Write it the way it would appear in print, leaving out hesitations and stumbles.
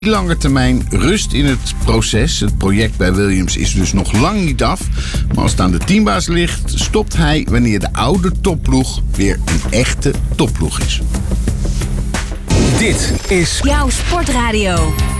Lange termijn rust in het proces. Het project bij Williams is dus nog lang niet af. Maar als het aan de teambaas ligt, stopt hij wanneer de oude topploeg weer een echte topploeg is. Dit is jouw Sportradio.